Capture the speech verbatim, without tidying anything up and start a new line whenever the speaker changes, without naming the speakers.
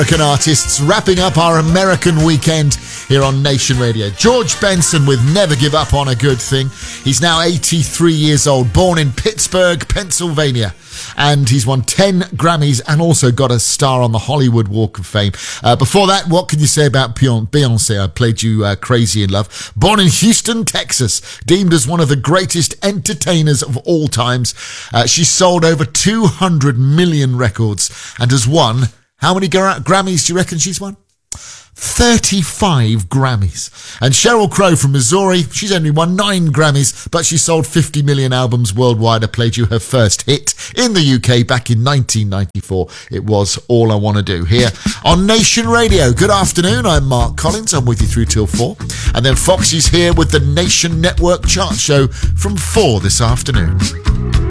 American artists wrapping up our American weekend here on Nation Radio. George Benson with Never Give Up on a Good Thing. He's now eighty-three years old, born in Pittsburgh, Pennsylvania. And he's won ten Grammys and also got a star on the Hollywood Walk of Fame. Uh, before that, what can you say about Beyonce? I played you uh, Crazy in Love. Born in Houston, Texas, deemed as one of the greatest entertainers of all times. Uh, she's sold over two hundred million records and has won, how many gra- Grammys do you reckon she's won? thirty-five Grammys. And Sheryl Crow from Missouri, she's only won nine Grammys, but she sold fifty million albums worldwide. I played you her first hit in the U K back in nineteen ninety-four. It was All I Want to Do here on Nation Radio. Good afternoon, I'm Mark Collins. I'm with you through till four. And then Foxy's here with the Nation Network chart show from four this afternoon.